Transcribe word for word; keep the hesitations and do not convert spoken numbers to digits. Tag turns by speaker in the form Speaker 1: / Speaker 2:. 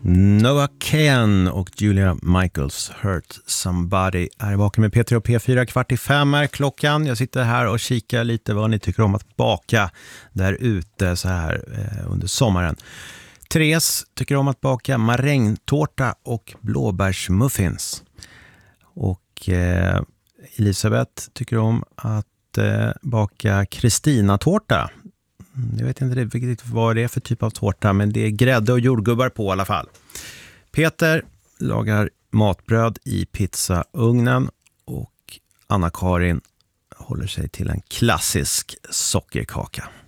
Speaker 1: Noah Kahan och Julia Michaels, Hurt Somebody, är bakom med P tre och P fyra. Kvart i fem är klockan. Jag sitter här och kikar lite vad ni tycker om att baka där ute så här eh, under sommaren. Therese tycker om att baka marängtårta och blåbärsmuffins. Och eh, Elisabeth tycker om att eh, baka Kristina-tårta. Jag vet inte riktigt vad det är för typ av tårta, men det är grädde och jordgubbar på i alla fall. Peter lagar matbröd i pizzaugnen och Anna-Karin håller sig till en klassisk sockerkaka.